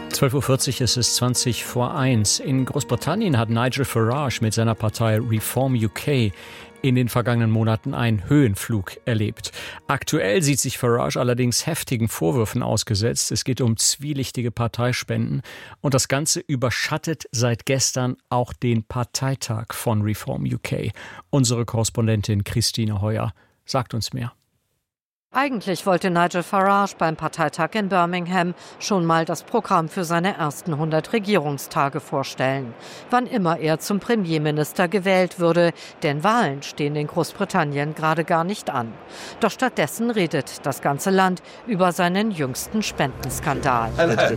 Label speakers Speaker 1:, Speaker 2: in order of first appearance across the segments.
Speaker 1: 12:40 Uhr, es ist 20 vor 1. In Großbritannien hat Nigel Farage mit seiner Partei Reform UK in den vergangenen Monaten einen Höhenflug erlebt. Aktuell sieht sich Farage allerdings heftigen Vorwürfen ausgesetzt. Es geht um zwielichtige Parteispenden und das Ganze überschattet seit gestern auch den Parteitag von Reform UK. Unsere Korrespondentin Christine Heuer sagt uns mehr.
Speaker 2: Eigentlich wollte Nigel Farage beim Parteitag in Birmingham schon mal das Programm für seine ersten 100 Regierungstage vorstellen. Wann immer er zum Premierminister gewählt würde, denn Wahlen stehen in Großbritannien gerade gar nicht an. Doch stattdessen redet das ganze Land über seinen jüngsten Spendenskandal.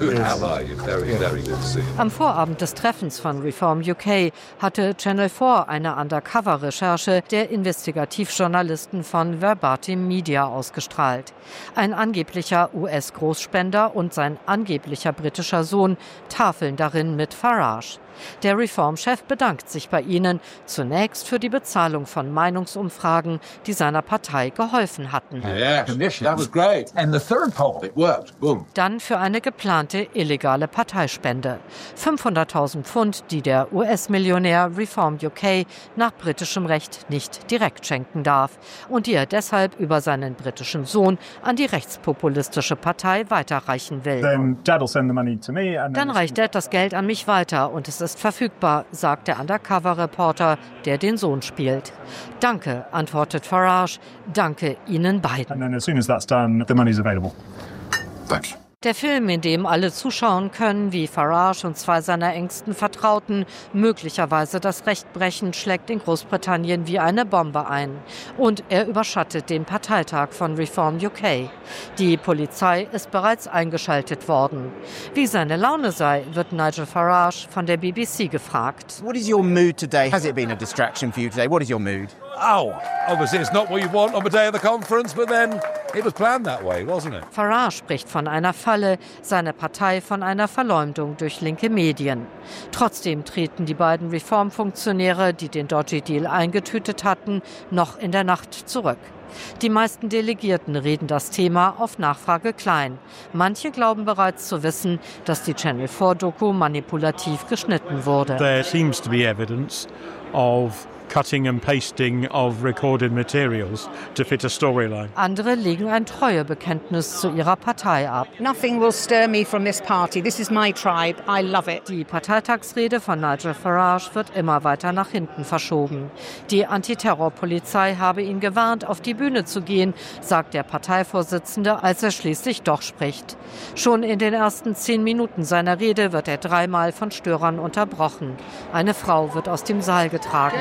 Speaker 2: Am Vorabend des Treffens von Reform UK hatte Channel 4 eine Undercover-Recherche der Investigativjournalisten von Verbatim Media ausgestrahlt. Ein angeblicher US-Großspender und sein angeblicher britischer Sohn tafeln darin mit Farage. Der Reform-Chef bedankt sich bei ihnen zunächst für die Bezahlung von Meinungsumfragen, die seiner Partei geholfen hatten. Dann für eine geplante illegale Parteispende. 500.000 Pfund, die der US-Millionär Reform UK nach britischem Recht nicht direkt schenken darf und die er deshalb über seinen britischen Sohn an die rechtspopulistische Partei weiterreichen will. Dann reicht Dad das Geld an mich weiter und es ist verfügbar, sagt der Undercover-Reporter, der den Sohn spielt. Danke, antwortet Farage. Danke Ihnen beiden. Der Film, in dem alle zuschauen können, wie Farage und zwei seiner engsten Vertrauten möglicherweise das Recht brechen, schlägt in Großbritannien wie eine Bombe ein. Und er überschattet den Parteitag von Reform UK. Die Polizei ist bereits eingeschaltet worden. Wie seine Laune sei, wird Nigel Farage von der BBC gefragt.
Speaker 3: What is your mood today? Has it been a distraction for you today? What is your mood?
Speaker 4: Oh, obviously it's not what you want on the day of the conference, but then it was planned that way, wasn't it?
Speaker 2: Farage spricht von einer Falle, seine Partei von einer Verleumdung durch linke Medien. Trotzdem treten die beiden Reformfunktionäre, die den Dodgy Deal eingetütet hatten, noch in der Nacht zurück. Die meisten Delegierten reden das Thema auf Nachfrage klein. Manche glauben bereits zu wissen, dass die Channel 4-Doku manipulativ geschnitten wurde.
Speaker 5: There seems to be evidence of cutting and pasting of recorded materials to fit a storyline.
Speaker 2: Andere legen ein Treuebekenntnis zu ihrer Partei ab.
Speaker 6: Nothing will stir me from this party. This is my tribe. I love it.
Speaker 2: Die Parteitagsrede von Nigel Farage wird immer weiter nach hinten verschoben. Die Antiterrorpolizei habe ihn gewarnt, auf die Bühne zu gehen, sagt der Parteivorsitzende, als er schließlich doch spricht. Schon in den ersten 10 Minuten seiner Rede wird er 3-mal von Störern unterbrochen. Eine Frau wird aus dem Saal getragen.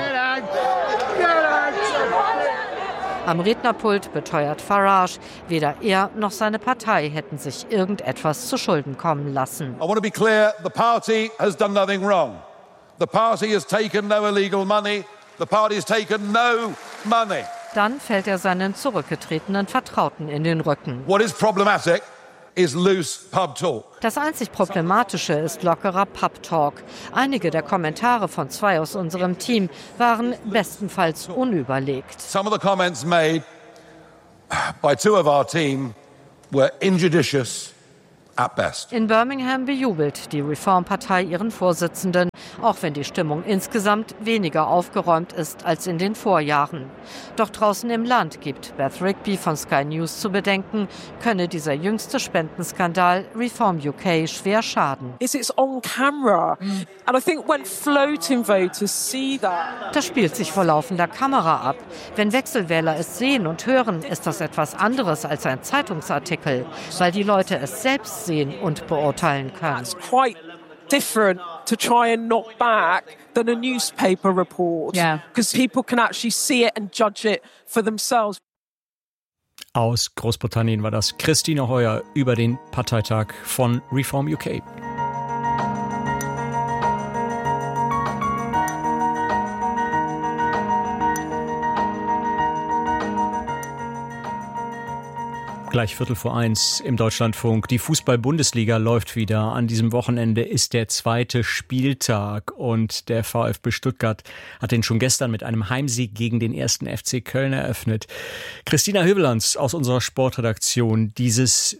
Speaker 2: Am Rednerpult beteuert Farage, weder er noch seine Partei hätten sich irgendetwas zu Schulden kommen lassen.
Speaker 4: I want to be clear, the party has done nothing wrong. The party has taken no illegal money. The party has taken no money.
Speaker 2: Dann fällt er seinen zurückgetretenen Vertrauten in den Rücken.
Speaker 4: What is problematic is loose pub talk.
Speaker 2: Das einzig Problematische ist lockerer Pub-Talk. Einige der Kommentare von 2 aus unserem Team waren bestenfalls unüberlegt.
Speaker 4: Some of the comments made by 2 of our team were injudicious at best.
Speaker 2: In Birmingham bejubelt die Reformpartei ihren Vorsitzenden, auch wenn die Stimmung insgesamt weniger aufgeräumt ist als in den Vorjahren. Doch draußen im Land gibt Beth Rigby von Sky News zu bedenken, könne dieser jüngste Spendenskandal Reform UK schwer schaden.
Speaker 7: It's on camera. And I think when floating voters see that.
Speaker 2: Das spielt sich vor laufender Kamera ab. Wenn Wechselwähler es sehen und hören, ist das etwas anderes als ein Zeitungsartikel, weil die Leute es selbst sehen und beurteilen können.
Speaker 7: It's quite different to try and knock back than a newspaper report. Because people can actually see it and judge it for themselves.
Speaker 1: Aus Großbritannien war das Christine Heuer über den Parteitag von Reform UK. Gleich 1:15 im Deutschlandfunk. Die Fußball-Bundesliga läuft wieder. An diesem Wochenende ist der 2. Spieltag und der VfB Stuttgart hat den schon gestern mit einem Heimsieg gegen den 1. FC Köln eröffnet. Christina Hövelanz aus unserer Sportredaktion, dieses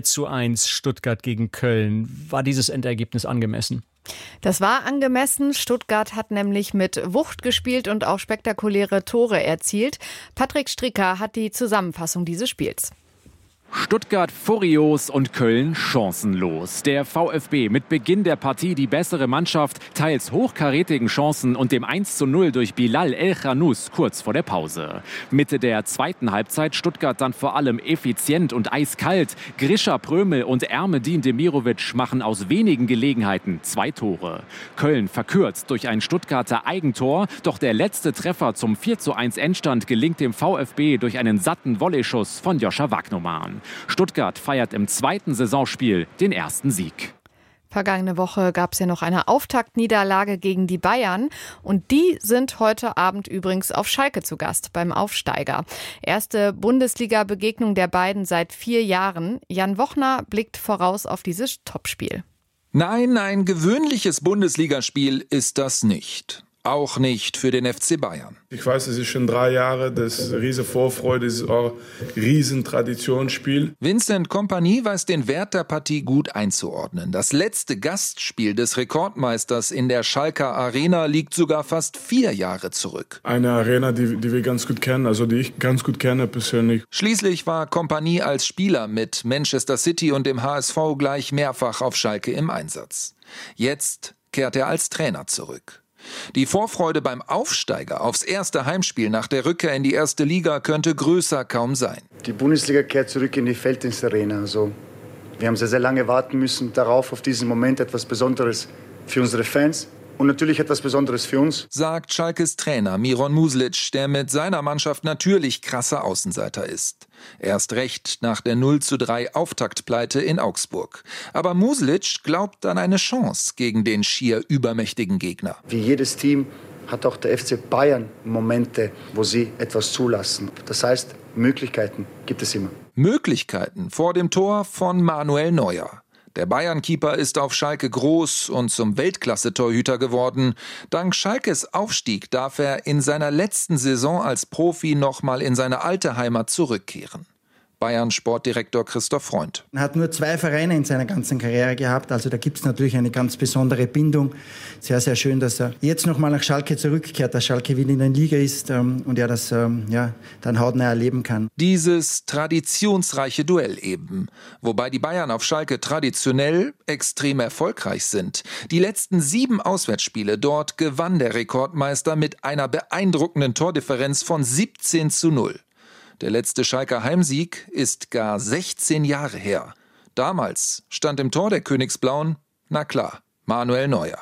Speaker 1: 4:1 Stuttgart gegen Köln, war dieses Endergebnis angemessen?
Speaker 8: Das war angemessen. Stuttgart hat nämlich mit Wucht gespielt und auch spektakuläre Tore erzielt. Patrick Stricker hat die Zusammenfassung dieses Spiels.
Speaker 9: Stuttgart furios und Köln chancenlos. Der VfB mit Beginn der Partie die bessere Mannschaft, teils hochkarätigen Chancen und dem 1:0 durch Bilal El Khanous kurz vor der Pause. Mitte der zweiten Halbzeit Stuttgart dann vor allem effizient und eiskalt. Grisha Prömel und Ermedin Demirovic machen aus wenigen Gelegenheiten 2 Tore. Köln verkürzt durch ein Stuttgarter Eigentor, doch der letzte Treffer zum 4:1 Endstand gelingt dem VfB durch einen satten Volley-Schuss von Joscha Wagnoman. Stuttgart feiert im 2. Saisonspiel den ersten Sieg.
Speaker 8: Vergangene Woche gab es ja noch eine Auftaktniederlage gegen die Bayern und die sind heute Abend übrigens auf Schalke zu Gast beim Aufsteiger. Erste Bundesliga-Begegnung der beiden seit 4 Jahren. Jan Wochner blickt voraus auf dieses Topspiel.
Speaker 10: Nein, ein gewöhnliches Bundesligaspiel ist das nicht. Auch nicht für den FC Bayern.
Speaker 11: Ich weiß, es ist schon 3 Jahre, das ist riesen Vorfreude, das ist auch ein riesen Traditionsspiel.
Speaker 10: Vincent Kompany weiß den Wert der Partie gut einzuordnen. Das letzte Gastspiel des Rekordmeisters in der Schalker Arena liegt sogar fast 4 Jahre zurück.
Speaker 11: Eine Arena, die wir ganz gut kennen, also die ich ganz gut kenne persönlich.
Speaker 10: Schließlich war Kompany als Spieler mit Manchester City und dem HSV gleich mehrfach auf Schalke im Einsatz. Jetzt kehrt er als Trainer zurück. Die Vorfreude beim Aufsteiger aufs erste Heimspiel nach der Rückkehr in die erste Liga könnte größer kaum sein.
Speaker 12: Die Bundesliga kehrt zurück in die Felddienstarena. Also, wir haben sehr, sehr lange warten müssen darauf, auf diesen Moment, etwas Besonderes für unsere Fans. Und natürlich etwas Besonderes für uns,
Speaker 10: sagt Schalkes Trainer Miron Muslic, der mit seiner Mannschaft natürlich krasser Außenseiter ist. Erst recht nach der 0:3 Auftaktpleite in Augsburg. Aber Muslic glaubt an eine Chance gegen den schier übermächtigen Gegner.
Speaker 12: Wie jedes Team hat auch der FC Bayern Momente, wo sie etwas zulassen. Das heißt, Möglichkeiten gibt es immer.
Speaker 10: Möglichkeiten vor dem Tor von Manuel Neuer. Der Bayern-Keeper ist auf Schalke groß und zum Weltklasse-Torhüter geworden. Dank Schalkes Aufstieg darf er in seiner letzten Saison als Profi nochmal in seine alte Heimat zurückkehren. Bayern-Sportdirektor Christoph Freund.
Speaker 13: Er hat nur 2 Vereine in seiner ganzen Karriere gehabt, also da gibt es natürlich eine ganz besondere Bindung. Sehr, sehr schön, dass er jetzt nochmal nach Schalke zurückkehrt, dass Schalke wieder in der Liga ist und er das dann hautnah erleben kann.
Speaker 10: Dieses traditionsreiche Duell eben, wobei die Bayern auf Schalke traditionell extrem erfolgreich sind. Die letzten 7 Auswärtsspiele dort gewann der Rekordmeister mit einer beeindruckenden Tordifferenz von 17:0. Der letzte Schalker Heimsieg ist gar 16 Jahre her. Damals stand im Tor der Königsblauen, na klar, Manuel Neuer.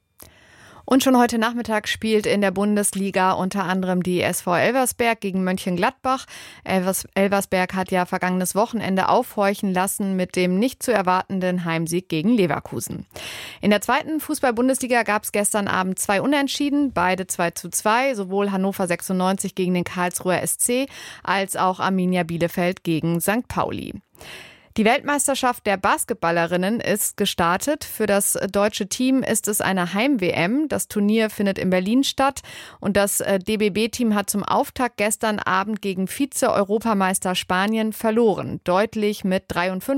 Speaker 8: Und schon heute Nachmittag spielt in der Bundesliga unter anderem die SV Elversberg gegen Mönchengladbach. Elversberg hat ja vergangenes Wochenende aufhorchen lassen mit dem nicht zu erwartenden Heimsieg gegen Leverkusen. In der 2. Fußball-Bundesliga gab es gestern Abend 2 Unentschieden, beide 2:2, sowohl Hannover 96 gegen den Karlsruher SC als auch Arminia Bielefeld gegen St. Pauli. Die Weltmeisterschaft der Basketballerinnen ist gestartet. Für das deutsche Team ist es eine Heim-WM. Das Turnier findet in Berlin statt. Und das DBB-Team hat zum Auftakt gestern Abend gegen Vize-Europameister Spanien verloren. Deutlich mit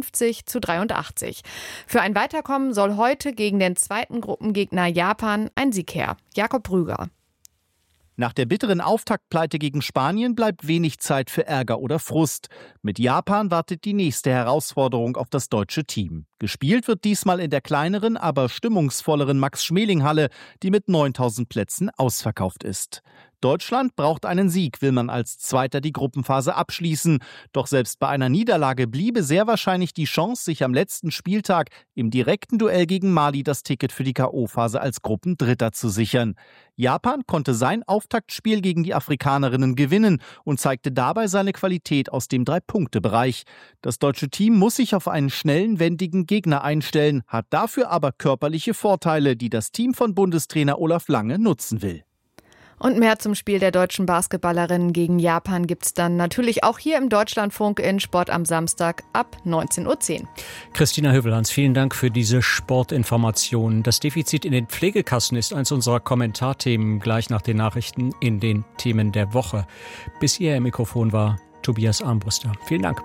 Speaker 8: 53:83. Für ein Weiterkommen soll heute gegen den zweiten Gruppengegner Japan ein Sieg her. Jakob Brüger.
Speaker 14: Nach der bitteren Auftaktpleite gegen Spanien bleibt wenig Zeit für Ärger oder Frust. Mit Japan wartet die nächste Herausforderung auf das deutsche Team. Gespielt wird diesmal in der kleineren, aber stimmungsvolleren Max-Schmeling-Halle, die mit 9.000 Plätzen ausverkauft ist. Deutschland braucht einen Sieg, will man als Zweiter die Gruppenphase abschließen. Doch selbst bei einer Niederlage bliebe sehr wahrscheinlich die Chance, sich am letzten Spieltag im direkten Duell gegen Mali das Ticket für die K.O.-Phase als Gruppendritter zu sichern. Japan konnte sein Auftaktspiel gegen die Afrikanerinnen gewinnen und zeigte dabei seine Qualität aus dem 3-Punkte-Bereich. Das deutsche Team muss sich auf einen schnellen, wendigen Gegner einstellen, hat dafür aber körperliche Vorteile, die das Team von Bundestrainer Olaf Lange nutzen will.
Speaker 8: Und mehr zum Spiel der deutschen Basketballerinnen gegen Japan gibt's dann natürlich auch hier im Deutschlandfunk in Sport am Samstag ab 19:10 Uhr.
Speaker 1: Christina Hövelhans, vielen Dank für diese Sportinformationen. Das Defizit in den Pflegekassen ist eins unserer Kommentarthemen gleich nach den Nachrichten in den Themen der Woche. Bis hier im Mikrofon war Tobias Armbruster. Vielen Dank.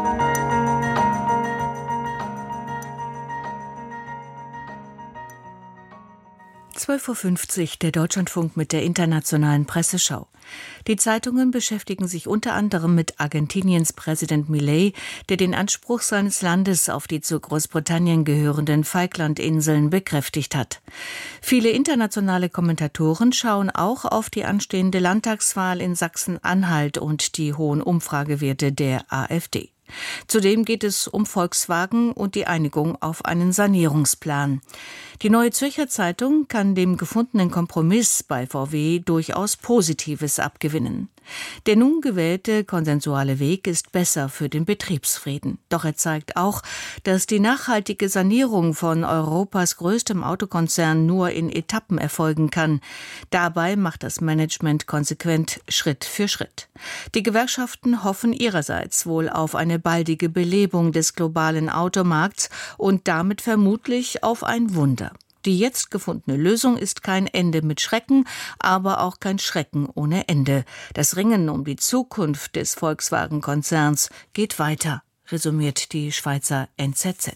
Speaker 15: (12:50 Uhr) der Deutschlandfunk mit der internationalen Presseschau. Die Zeitungen beschäftigen sich unter anderem mit Argentiniens Präsident Milei, der den Anspruch seines Landes auf die zu Großbritannien gehörenden Falklandinseln bekräftigt hat. Viele internationale Kommentatoren schauen auch auf die anstehende Landtagswahl in Sachsen-Anhalt und die hohen Umfragewerte der AfD. Zudem geht es um Volkswagen und die Einigung auf einen Sanierungsplan. Die Neue Zürcher Zeitung kann dem gefundenen Kompromiss bei VW durchaus Positives abgewinnen. Der nun gewählte konsensuale Weg ist besser für den Betriebsfrieden. Doch er zeigt auch, dass die nachhaltige Sanierung von Europas größtem Autokonzern nur in Etappen erfolgen kann. Dabei macht das Management konsequent Schritt für Schritt. Die Gewerkschaften hoffen ihrerseits wohl auf eine baldige Belebung des globalen Automarkts und damit vermutlich auf ein Wunder. Die jetzt gefundene Lösung ist kein Ende mit Schrecken, aber auch kein Schrecken ohne Ende. Das Ringen um die Zukunft des Volkswagen-Konzerns geht weiter, resümiert die Schweizer NZZ.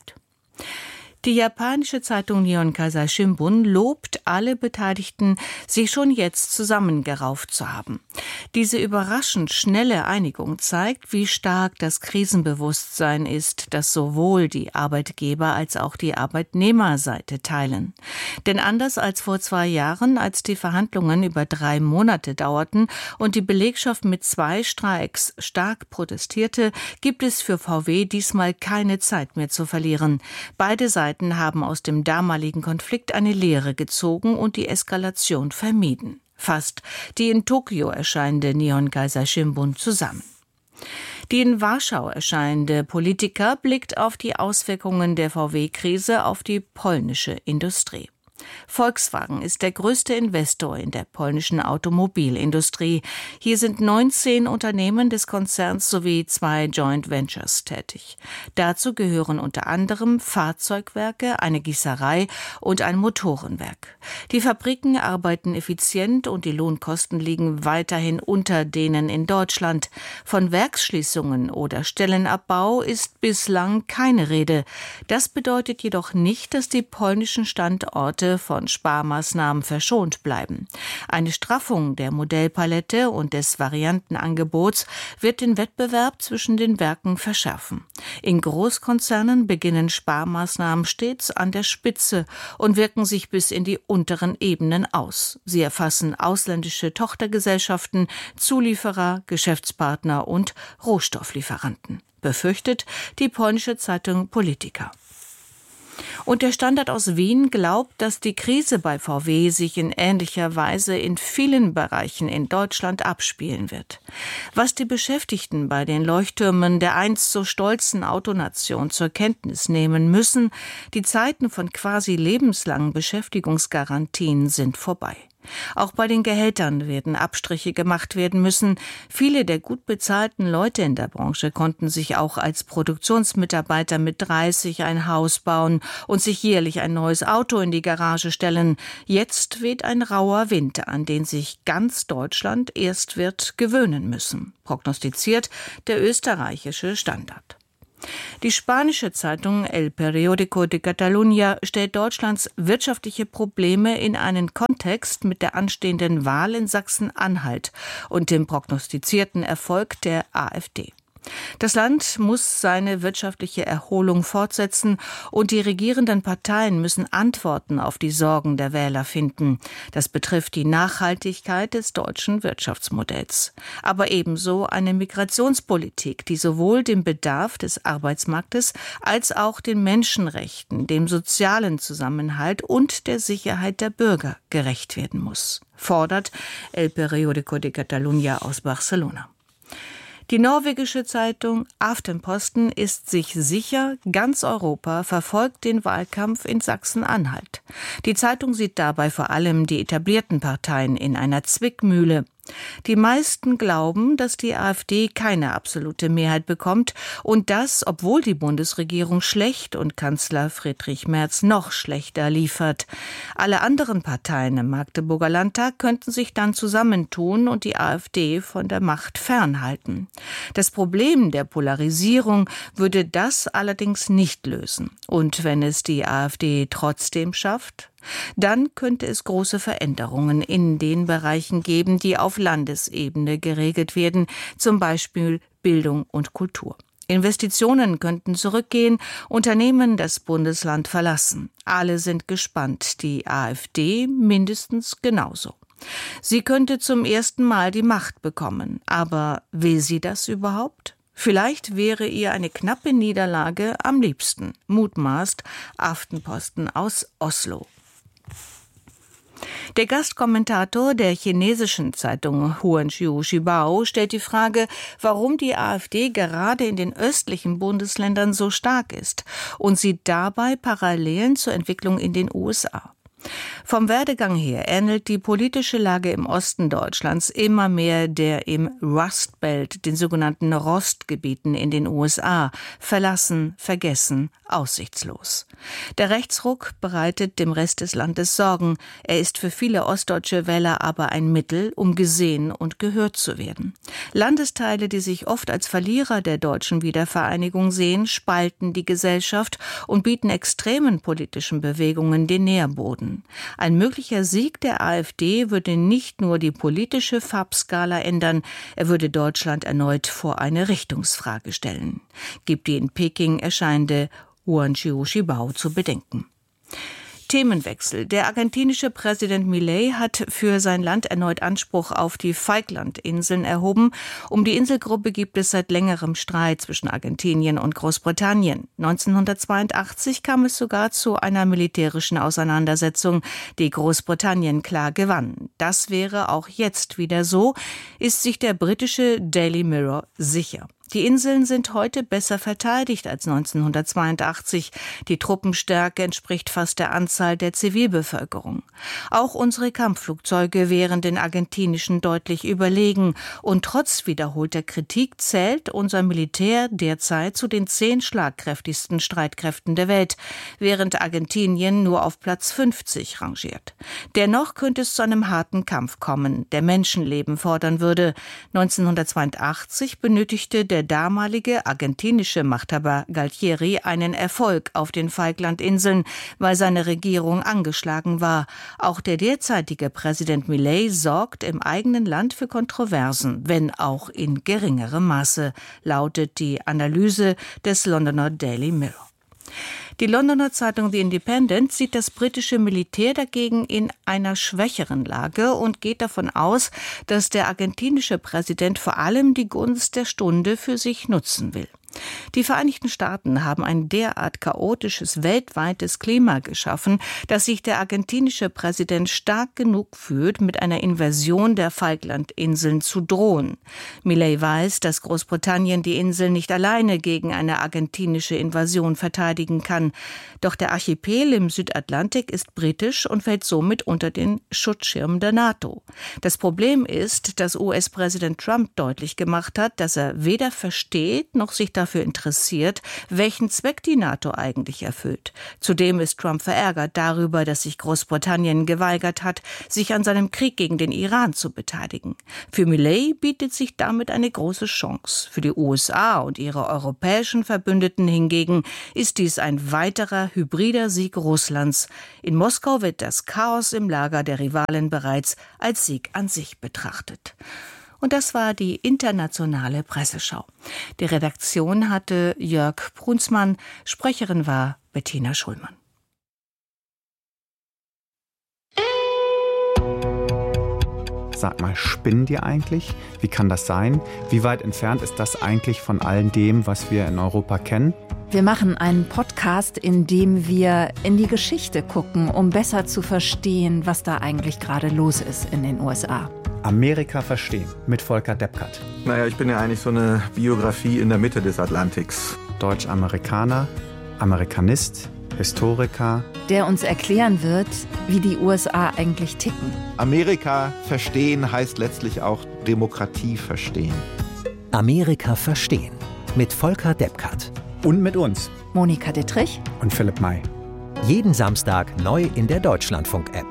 Speaker 15: Die japanische Zeitung Nihon Keizai Shimbun lobt alle Beteiligten, sich schon jetzt zusammengerauft zu haben. Diese überraschend schnelle Einigung zeigt, wie stark das Krisenbewusstsein ist, das sowohl die Arbeitgeber- als auch die Arbeitnehmerseite teilen. Denn anders als vor 2 Jahren, als die Verhandlungen über 3 Monate dauerten und die Belegschaft mit 2 Streiks stark protestierte, gibt es für VW diesmal keine Zeit mehr zu verlieren. Beide Seiten haben aus dem damaligen Konflikt eine Lehre gezogen und die Eskalation vermieden. Fasst die in Tokio erscheinende Nihon Keizai Shimbun zusammen. Die in Warschau erscheinende Politiker blickt auf die Auswirkungen der VW-Krise auf die polnische Industrie. Volkswagen ist der größte Investor in der polnischen Automobilindustrie. Hier sind 19 Unternehmen des Konzerns sowie 2 Joint Ventures tätig. Dazu gehören unter anderem Fahrzeugwerke, eine Gießerei und ein Motorenwerk. Die Fabriken arbeiten effizient und die Lohnkosten liegen weiterhin unter denen in Deutschland. Von Werksschließungen oder Stellenabbau ist bislang keine Rede. Das bedeutet jedoch nicht, dass die polnischen Standorte von Sparmaßnahmen verschont bleiben. Eine Straffung der Modellpalette und des Variantenangebots wird den Wettbewerb zwischen den Werken verschärfen. In Großkonzernen beginnen Sparmaßnahmen stets an der Spitze und wirken sich bis in die unteren Ebenen aus. Sie erfassen ausländische Tochtergesellschaften, Zulieferer, Geschäftspartner und Rohstofflieferanten, befürchtet die polnische Zeitung Polityka. Und der Standard aus Wien glaubt, dass die Krise bei VW sich in ähnlicher Weise in vielen Bereichen in Deutschland abspielen wird. Was die Beschäftigten bei den Leuchttürmen der einst so stolzen Autonation zur Kenntnis nehmen müssen, die Zeiten von quasi lebenslangen Beschäftigungsgarantien sind vorbei. Auch bei den Gehältern werden Abstriche gemacht werden müssen. Viele der gut bezahlten Leute in der Branche konnten sich auch als Produktionsmitarbeiter mit 30 ein Haus bauen und sich jährlich ein neues Auto in die Garage stellen. Jetzt weht ein rauer Wind, an den sich ganz Deutschland erst wird gewöhnen müssen, prognostiziert der österreichische Standard. Die spanische Zeitung El Periódico de Catalunya stellt Deutschlands wirtschaftliche Probleme in einen Kontext mit der anstehenden Wahl in Sachsen-Anhalt und dem prognostizierten Erfolg der AfD. Das Land muss seine wirtschaftliche Erholung fortsetzen und die regierenden Parteien müssen Antworten auf die Sorgen der Wähler finden. Das betrifft die Nachhaltigkeit des deutschen Wirtschaftsmodells. Aber ebenso eine Migrationspolitik, die sowohl dem Bedarf des Arbeitsmarktes als auch den Menschenrechten, dem sozialen Zusammenhalt und der Sicherheit der Bürger gerecht werden muss, fordert El Periódico de Catalunya aus Barcelona. Die norwegische Zeitung Aftenposten ist sich sicher, ganz Europa verfolgt den Wahlkampf in Sachsen-Anhalt. Die Zeitung sieht dabei vor allem die etablierten Parteien in einer Zwickmühle. Die meisten glauben, dass die AfD keine absolute Mehrheit bekommt und das, obwohl die Bundesregierung schlecht und Kanzler Friedrich Merz noch schlechter liefert. Alle anderen Parteien im Magdeburger Landtag könnten sich dann zusammentun und die AfD von der Macht fernhalten. Das Problem der Polarisierung würde das allerdings nicht lösen. Und wenn es die AfD trotzdem schafft, dann könnte es große Veränderungen in den Bereichen geben, die auf Landesebene geregelt werden, zum Beispiel Bildung und Kultur. Investitionen könnten zurückgehen, Unternehmen das Bundesland verlassen. Alle sind gespannt, die AfD mindestens genauso. Sie könnte zum ersten Mal die Macht bekommen, aber will sie das überhaupt? Vielleicht wäre ihr eine knappe Niederlage am liebsten, mutmaßt Aftenposten aus Oslo. Der Gastkommentator der chinesischen Zeitung Huanqiu Shibao stellt die Frage, warum die AfD gerade in den östlichen Bundesländern so stark ist und sieht dabei Parallelen zur Entwicklung in den USA. Vom Werdegang her ähnelt die politische Lage im Osten Deutschlands immer mehr der im Rust Belt, den sogenannten Rostgebieten in den USA, verlassen, vergessen, aussichtslos. Der Rechtsruck bereitet dem Rest des Landes Sorgen. Er ist für viele ostdeutsche Wähler aber ein Mittel, um gesehen und gehört zu werden. Landesteile, die sich oft als Verlierer der deutschen Wiedervereinigung sehen, spalten die Gesellschaft und bieten extremen politischen Bewegungen den Nährboden. Ein möglicher Sieg der AfD würde nicht nur die politische Farbskala ändern, er würde Deutschland erneut vor eine Richtungsfrage stellen, gibt die in Peking erscheinende Huanqiu Shibao zu bedenken. Themenwechsel. Der argentinische Präsident Milei hat für sein Land erneut Anspruch auf die Falklandinseln erhoben. Um die Inselgruppe gibt es seit längerem Streit zwischen Argentinien und Großbritannien. 1982 kam es sogar zu einer militärischen Auseinandersetzung, die Großbritannien klar gewann. Das wäre auch jetzt wieder so, ist sich der britische Daily Mirror sicher. Die Inseln sind heute besser verteidigt als 1982. Die Truppenstärke entspricht fast der Anzahl der Zivilbevölkerung. Auch unsere Kampfflugzeuge wären den argentinischen deutlich überlegen. Und trotz wiederholter Kritik zählt unser Militär derzeit zu den 10 schlagkräftigsten Streitkräften der Welt, während Argentinien nur auf Platz 50 rangiert. Dennoch könnte es zu einem harten Kampf kommen, der Menschenleben fordern würde. 1982 benötigte der damalige argentinische Machthaber Galtieri einen Erfolg auf den Falklandinseln, weil seine Regierung angeschlagen war. Auch der derzeitige Präsident Milei sorgt im eigenen Land für Kontroversen, wenn auch in geringerem Maße, lautet die Analyse des Londoner Daily Mirror. Die Londoner Zeitung The Independent sieht das britische Militär dagegen in einer schwächeren Lage und geht davon aus, dass der argentinische Präsident vor allem die Gunst der Stunde für sich nutzen will. Die Vereinigten Staaten haben ein derart chaotisches weltweites Klima geschaffen, dass sich der argentinische Präsident stark genug fühlt, mit einer Invasion der Falklandinseln zu drohen. Milei weiß, dass Großbritannien die Inseln nicht alleine gegen eine argentinische Invasion verteidigen kann. Doch der Archipel im Südatlantik ist britisch und fällt somit unter den Schutzschirm der NATO. Das Problem ist, dass US-Präsident Trump deutlich gemacht hat, dass er weder versteht noch sich dafür interessiert, welchen Zweck die NATO eigentlich erfüllt. Zudem ist Trump verärgert darüber, dass sich Großbritannien geweigert hat, sich an seinem Krieg gegen den Iran zu beteiligen. Für Milei bietet sich damit eine große Chance. Für die USA und ihre europäischen Verbündeten hingegen ist dies ein weiterer hybrider Sieg Russlands. In Moskau wird das Chaos im Lager der Rivalen bereits als Sieg an sich betrachtet. Und das war die internationale Presseschau. Die Redaktion hatte Jörg Brunsmann, Sprecherin war Bettina Schulmann.
Speaker 16: Sag mal, spinnen die eigentlich? Wie kann das sein? Wie weit entfernt ist das eigentlich von all dem, was wir in Europa kennen?
Speaker 17: Wir machen einen Podcast, in dem wir in die Geschichte gucken, um besser zu verstehen, was da eigentlich gerade los ist in den USA.
Speaker 16: Amerika verstehen mit Volker Deppkart.
Speaker 18: Naja, ich bin ja eigentlich so eine Biografie in der Mitte des Atlantiks.
Speaker 16: Deutsch-Amerikaner, Amerikanist, Historiker.
Speaker 17: Der uns erklären wird, wie die USA eigentlich ticken.
Speaker 18: Amerika verstehen heißt letztlich auch Demokratie verstehen.
Speaker 19: Amerika verstehen mit Volker Deppkart.
Speaker 16: Und mit uns.
Speaker 17: Monika Dittrich
Speaker 16: und Philipp May.
Speaker 19: Jeden Samstag neu in der Deutschlandfunk-App.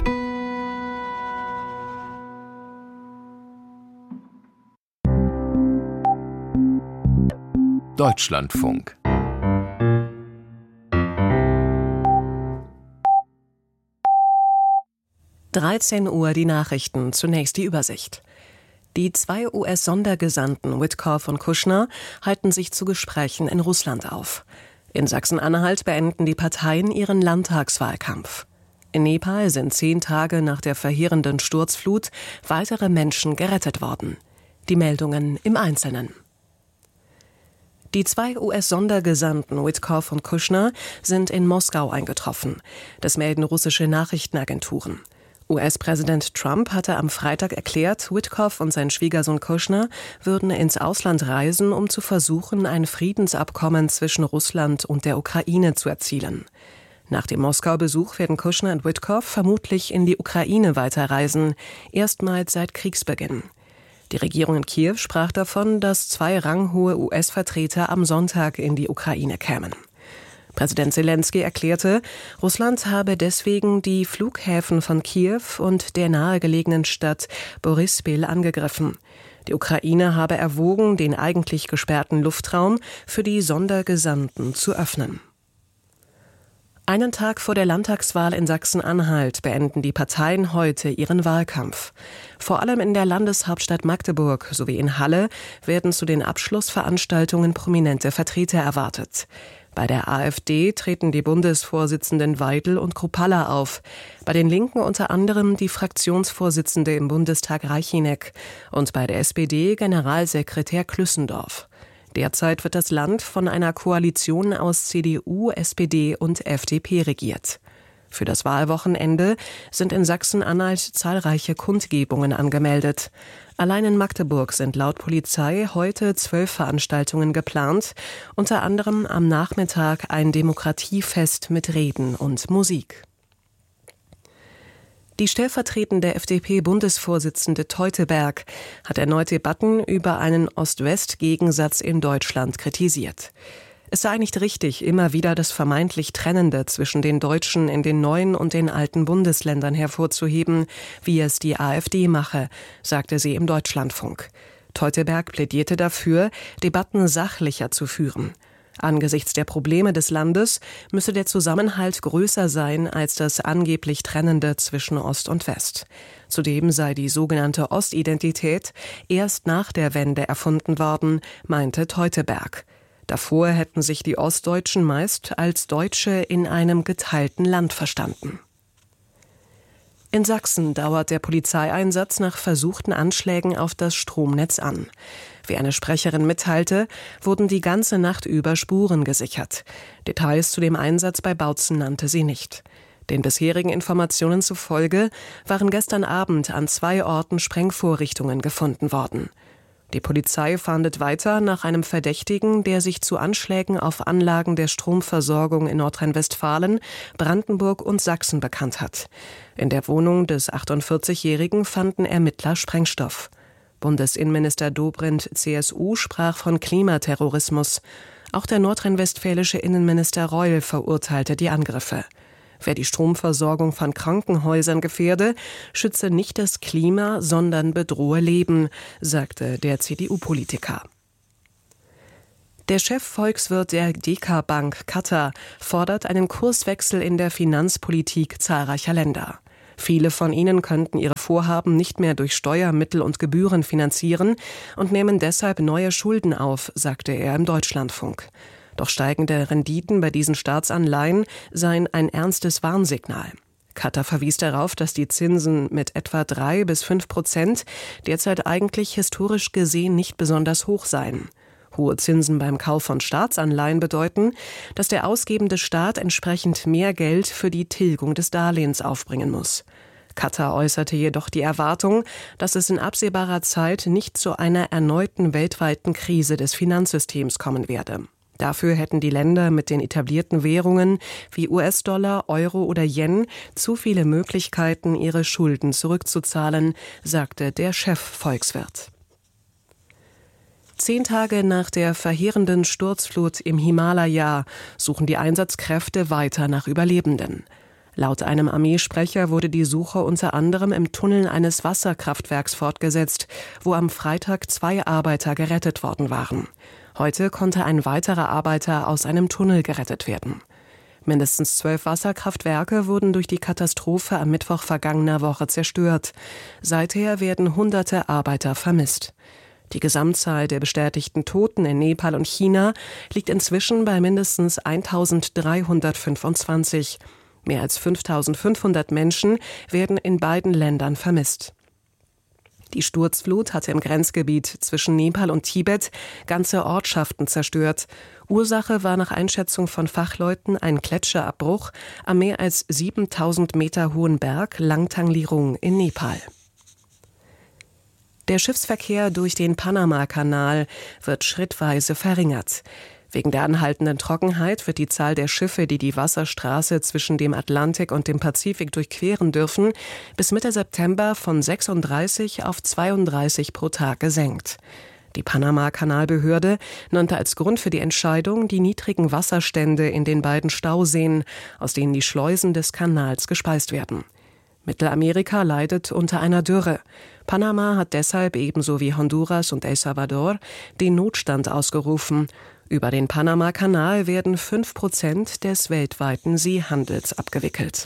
Speaker 20: Deutschlandfunk.
Speaker 21: Uhr die Nachrichten, zunächst die Übersicht. Die 2 US-Sondergesandten Witkoff und Kushner halten sich zu Gesprächen in Russland auf. In Sachsen-Anhalt beenden die Parteien ihren Landtagswahlkampf. In Nepal sind 10 Tage nach der verheerenden Sturzflut weitere Menschen gerettet worden. Die Meldungen im Einzelnen. Die 2 US-Sondergesandten Witkoff und Kushner sind in Moskau eingetroffen. Das melden russische Nachrichtenagenturen. US-Präsident Trump hatte am Freitag erklärt, Witkoff und sein Schwiegersohn Kushner würden ins Ausland reisen, um zu versuchen, ein Friedensabkommen zwischen Russland und der Ukraine zu erzielen. Nach dem Moskau-Besuch werden Kushner und Witkoff vermutlich in die Ukraine weiterreisen, erstmals seit Kriegsbeginn. Die Regierung in Kiew sprach davon, dass 2 ranghohe US-Vertreter am Sonntag in die Ukraine kämen. Präsident Zelensky erklärte, Russland habe deswegen die Flughäfen von Kiew und der nahegelegenen Stadt Boryspil angegriffen. Die Ukraine habe erwogen, den eigentlich gesperrten Luftraum für die Sondergesandten zu öffnen. Einen Tag vor der Landtagswahl in Sachsen-Anhalt beenden die Parteien heute ihren Wahlkampf. Vor allem in der Landeshauptstadt Magdeburg sowie in Halle werden zu den Abschlussveranstaltungen prominente Vertreter erwartet. Bei der AfD treten die Bundesvorsitzenden Weidel und Kruppalla auf. Bei den Linken unter anderem die Fraktionsvorsitzende im Bundestag Reichinek und bei der SPD Generalsekretär Klüssendorf. Derzeit wird das Land von einer Koalition aus CDU, SPD und FDP regiert. Für das Wahlwochenende sind in Sachsen-Anhalt zahlreiche Kundgebungen angemeldet. Allein in Magdeburg sind laut Polizei heute 12 Veranstaltungen geplant, unter anderem am Nachmittag ein Demokratiefest mit Reden und Musik. Die stellvertretende FDP-Bundesvorsitzende Teuteberg hat erneut Debatten über einen Ost-West-Gegensatz in Deutschland kritisiert. Es sei nicht richtig, immer wieder das vermeintlich Trennende zwischen den Deutschen in den neuen und den alten Bundesländern hervorzuheben, wie es die AfD mache, sagte sie im Deutschlandfunk. Teuteberg plädierte dafür, Debatten sachlicher zu führen. Angesichts der Probleme des Landes müsse der Zusammenhalt größer sein als das angeblich Trennende zwischen Ost und West. Zudem sei die sogenannte Ostidentität erst nach der Wende erfunden worden, meinte Teuteberg. Davor hätten sich die Ostdeutschen meist als Deutsche in einem geteilten Land verstanden. In Sachsen dauert der Polizeieinsatz nach versuchten Anschlägen auf das Stromnetz an. Wie eine Sprecherin mitteilte, wurden die ganze Nacht über Spuren gesichert. Details zu dem Einsatz bei Bautzen nannte sie nicht. Den bisherigen Informationen zufolge waren gestern Abend an 2 Orten Sprengvorrichtungen gefunden worden. Die Polizei fahndet weiter nach einem Verdächtigen, der sich zu Anschlägen auf Anlagen der Stromversorgung in Nordrhein-Westfalen, Brandenburg und Sachsen bekannt hat. In der Wohnung des 48-Jährigen fanden Ermittler Sprengstoff. Bundesinnenminister Dobrindt, CSU, sprach von Klimaterrorismus. Auch der nordrhein-westfälische Innenminister Reul verurteilte die Angriffe. Wer die Stromversorgung von Krankenhäusern gefährde, schütze nicht das Klima, sondern bedrohe Leben, sagte der CDU-Politiker. Der Chefvolkswirt der DK-Bank Qatar fordert einen Kurswechsel in der Finanzpolitik zahlreicher Länder. Viele von ihnen könnten ihre Vorhaben nicht mehr durch Steuermittel und Gebühren finanzieren und nehmen deshalb neue Schulden auf, sagte er im Deutschlandfunk. Doch steigende Renditen bei diesen Staatsanleihen seien ein ernstes Warnsignal. Qatar verwies darauf, dass die Zinsen mit etwa 3 bis 5% derzeit eigentlich historisch gesehen nicht besonders hoch seien. Hohe Zinsen beim Kauf von Staatsanleihen bedeuten, dass der ausgebende Staat entsprechend mehr Geld für die Tilgung des Darlehens aufbringen muss. Katar äußerte jedoch die Erwartung, dass es in absehbarer Zeit nicht zu einer erneuten weltweiten Krise des Finanzsystems kommen werde. Dafür hätten die Länder mit den etablierten Währungen wie US-Dollar, Euro oder Yen zu viele Möglichkeiten, ihre Schulden zurückzuzahlen, sagte der Chefvolkswirt. 10 Tage nach der verheerenden Sturzflut im Himalaya suchen die Einsatzkräfte weiter nach Überlebenden. Laut einem Armeesprecher wurde die Suche unter anderem im Tunnel eines Wasserkraftwerks fortgesetzt, wo am Freitag 2 Arbeiter gerettet worden waren. Heute konnte ein weiterer Arbeiter aus einem Tunnel gerettet werden. Mindestens 12 Wasserkraftwerke wurden durch die Katastrophe am Mittwoch vergangener Woche zerstört. Seither werden Hunderte Arbeiter vermisst. Die Gesamtzahl der bestätigten Toten in Nepal und China liegt inzwischen bei mindestens 1.325. Mehr als 5.500 Menschen werden in beiden Ländern vermisst. Die Sturzflut hatte im Grenzgebiet zwischen Nepal und Tibet ganze Ortschaften zerstört. Ursache war nach Einschätzung von Fachleuten ein Gletscherabbruch am mehr als 7.000 Meter hohen Berg Langtang Lirung in Nepal. Der Schiffsverkehr durch den Panama-Kanal wird schrittweise verringert. Wegen der anhaltenden Trockenheit wird die Zahl der Schiffe, die die Wasserstraße zwischen dem Atlantik und dem Pazifik durchqueren dürfen, bis Mitte September von 36 auf 32 pro Tag gesenkt. Die Panama-Kanalbehörde nannte als Grund für die Entscheidung die niedrigen Wasserstände in den beiden Stauseen, aus denen die Schleusen des Kanals gespeist werden. Mittelamerika leidet unter einer Dürre. Panama hat deshalb ebenso wie Honduras und El Salvador den Notstand ausgerufen. Über den Panama-Kanal werden 5% des weltweiten Seehandels abgewickelt.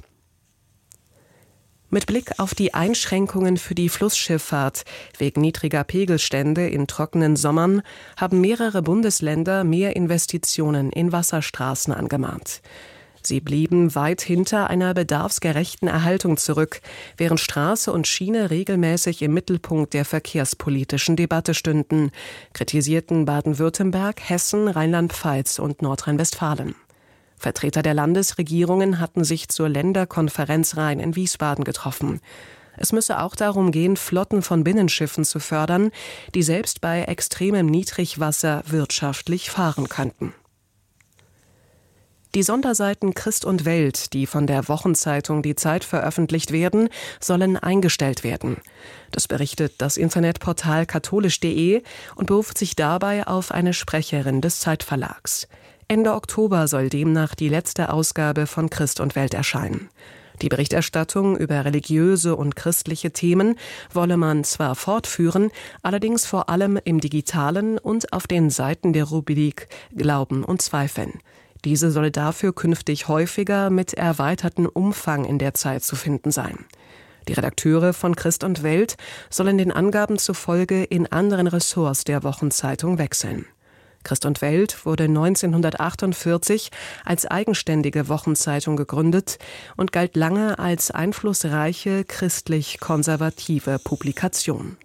Speaker 21: Mit Blick auf die Einschränkungen für die Flussschifffahrt wegen niedriger Pegelstände in trockenen Sommern haben mehrere Bundesländer mehr Investitionen in Wasserstraßen angemahnt. Sie blieben weit hinter einer bedarfsgerechten Erhaltung zurück, während Straße und Schiene regelmäßig im Mittelpunkt der verkehrspolitischen Debatte stünden, kritisierten Baden-Württemberg, Hessen, Rheinland-Pfalz und Nordrhein-Westfalen. Vertreter der Landesregierungen hatten sich zur Länderkonferenz Rhein in Wiesbaden getroffen. Es müsse auch darum gehen, Flotten von Binnenschiffen zu fördern, die selbst bei extremem Niedrigwasser wirtschaftlich fahren könnten. Die Sonderseiten Christ und Welt, die von der Wochenzeitung Die Zeit veröffentlicht werden, sollen eingestellt werden. Das berichtet das Internetportal katholisch.de und beruft sich dabei auf eine Sprecherin des Zeitverlags. Ende Oktober soll demnach die letzte Ausgabe von Christ und Welt erscheinen. Die Berichterstattung über religiöse und christliche Themen wolle man zwar fortführen, allerdings vor allem im Digitalen und auf den Seiten der Rubrik Glauben und Zweifeln. Diese solle dafür künftig häufiger mit erweitertem Umfang in der Zeit zu finden sein. Die Redakteure von Christ und Welt sollen den Angaben zufolge in anderen Ressorts der Wochenzeitung wechseln. Christ und Welt wurde 1948 als eigenständige Wochenzeitung gegründet und galt lange als einflussreiche christlich-konservative Publikation.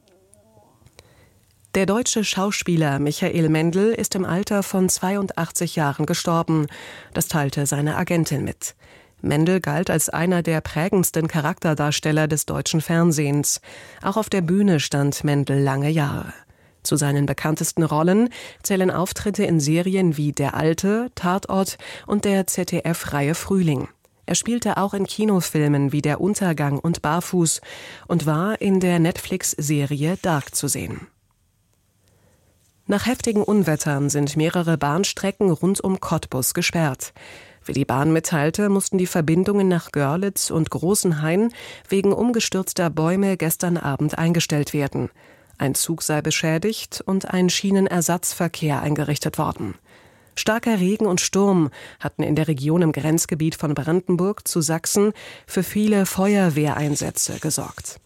Speaker 21: Der deutsche Schauspieler Michael Mendl ist im Alter von 82 Jahren gestorben. Das teilte seine Agentin mit. Mendl galt als einer der prägendsten Charakterdarsteller des deutschen Fernsehens. Auch auf der Bühne stand Mendl lange Jahre. Zu seinen bekanntesten Rollen zählen Auftritte in Serien wie Der Alte, Tatort und der ZDF-Reihe Frühling. Er spielte auch in Kinofilmen wie Der Untergang und Barfuß und war in der Netflix-Serie Dark zu sehen. Nach heftigen Unwettern sind mehrere Bahnstrecken rund um Cottbus gesperrt. Wie die Bahn mitteilte, mussten die Verbindungen nach Görlitz und Großenhain wegen umgestürzter Bäume gestern Abend eingestellt werden. Ein Zug sei beschädigt und ein Schienenersatzverkehr eingerichtet worden. Starker Regen und Sturm hatten in der Region im Grenzgebiet von Brandenburg zu Sachsen für viele Feuerwehreinsätze gesorgt.